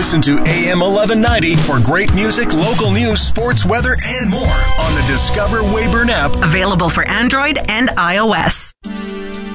Listen to AM 1190 for great music, local news, sports, weather, and more on the Discover Wayburn app. Available for Android and iOS.